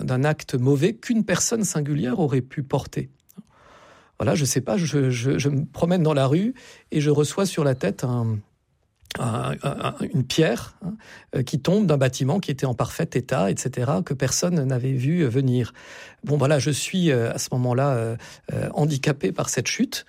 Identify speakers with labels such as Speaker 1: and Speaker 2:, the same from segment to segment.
Speaker 1: d'un acte mauvais qu'une personne singulière aurait pu porter. Voilà, je ne sais pas, je me promène dans la rue et je reçois sur la tête une pierre qui tombe d'un bâtiment qui était en parfait état, etc., que personne n'avait vu venir. Bon, voilà, je suis à ce moment-là handicapé par cette chute.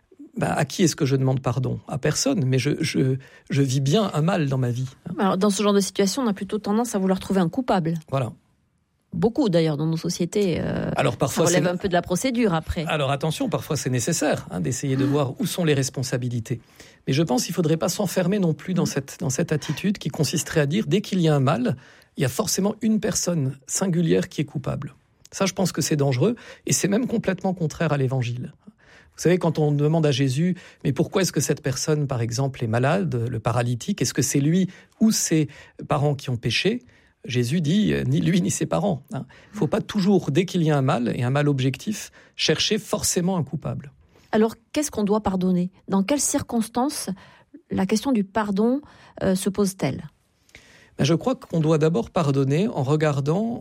Speaker 1: À qui est-ce que je demande pardon ? À personne, mais je vis bien un mal dans ma vie.
Speaker 2: Alors, dans ce genre de situation, on a plutôt tendance à vouloir trouver un coupable.
Speaker 1: Voilà.
Speaker 2: Beaucoup d'ailleurs dans nos sociétés. Alors parfois, ça relève un peu de la procédure après.
Speaker 1: Alors attention, parfois c'est nécessaire d'essayer de voir où sont les responsabilités. Mais je pense qu'il ne faudrait pas s'enfermer non plus dans cette attitude qui consisterait à dire dès qu'il y a un mal, il y a forcément une personne singulière qui est coupable. Ça, je pense que c'est dangereux et c'est même complètement contraire à l'Évangile. Vous savez, quand on demande à Jésus, mais pourquoi est-ce que cette personne, par exemple, est malade, le paralytique, est-ce que c'est lui ou ses parents qui ont péché ? Jésus dit, ni lui ni ses parents. Il ne faut pas toujours, dès qu'il y a un mal, et un mal objectif, chercher forcément un coupable.
Speaker 2: Alors, qu'est-ce qu'on doit pardonner ? Dans quelles circonstances la question du pardon se pose-t-elle ?
Speaker 1: Je crois qu'on doit d'abord pardonner en regardant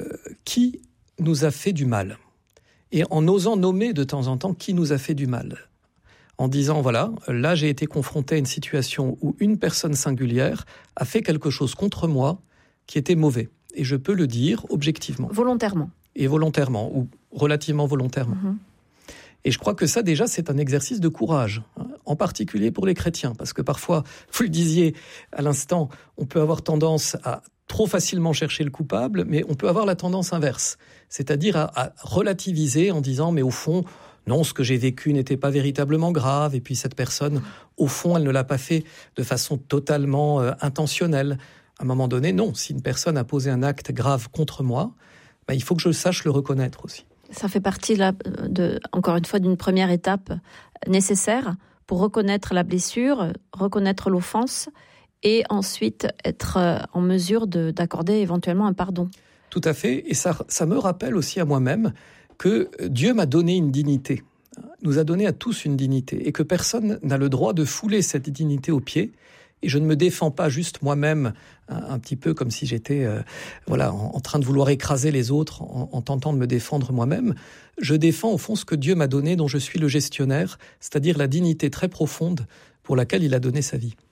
Speaker 1: qui nous a fait du mal. Et en osant nommer de temps en temps qui nous a fait du mal. En disant, voilà, là j'ai été confronté à une situation où une personne singulière a fait quelque chose contre moi qui était mauvais. Et je peux le dire objectivement.
Speaker 2: Volontairement.
Speaker 1: Et volontairement, ou relativement volontairement. Mmh. Et je crois que ça, déjà, c'est un exercice de courage, en particulier pour les chrétiens. Parce que parfois, vous le disiez à l'instant, on peut avoir tendance à trop facilement chercher le coupable, mais on peut avoir la tendance inverse. C'est-à-dire à relativiser en disant, mais au fond, non, ce que j'ai vécu n'était pas véritablement grave. Et puis cette personne, au fond, elle ne l'a pas fait de façon totalement intentionnelle. À un moment donné, non. Si une personne a posé un acte grave contre moi, il faut que je sache le reconnaître aussi.
Speaker 2: Ça fait partie, là, encore une fois, d'une première étape nécessaire pour reconnaître la blessure, reconnaître l'offense et ensuite être en mesure d'accorder éventuellement un pardon.
Speaker 1: Tout à fait. Et ça me rappelle aussi à moi-même que Dieu m'a donné une dignité, nous a donné à tous une dignité et que personne n'a le droit de fouler cette dignité aux pieds. Et je ne me défends pas juste moi-même, un petit peu comme si j'étais en train de vouloir écraser les autres en tentant de me défendre moi-même. Je défends au fond ce que Dieu m'a donné, dont je suis le gestionnaire, c'est-à-dire la dignité très profonde pour laquelle il a donné sa vie.